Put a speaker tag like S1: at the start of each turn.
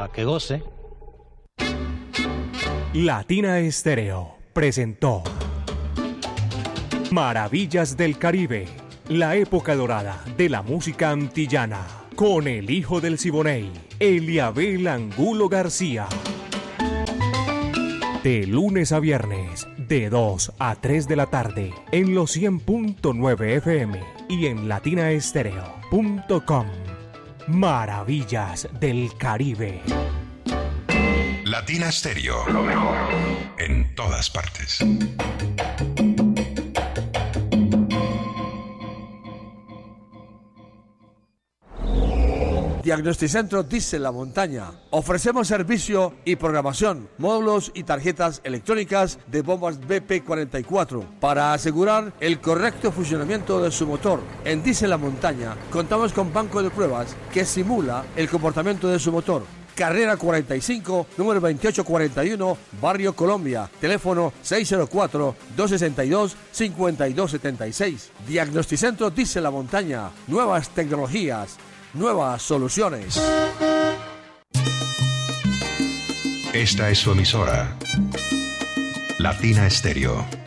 S1: para que goce.
S2: Latina Estéreo presentó Maravillas del Caribe, la época dorada de la música antillana, con el hijo del Siboney, Eliabel Angulo García. De lunes a viernes, de 2 a 3 de la tarde, en los 100.9 FM y en latinaestereo.com. Maravillas del Caribe.
S3: Latina Stereo, lo mejor en todas partes.
S4: Diagnosticentro Dice la Montaña. Ofrecemos servicio y programación, módulos y tarjetas electrónicas de bombas BP44 para asegurar el correcto funcionamiento de su motor. En Dice la Montaña contamos con banco de pruebas que simula el comportamiento de su motor. Carrera 45, número 2841, Barrio Colombia. Teléfono 604-262-5276. Diagnosticentro Dice la Montaña. Nuevas tecnologías, nuevas soluciones.
S3: Esta es su emisora, Latina Stereo.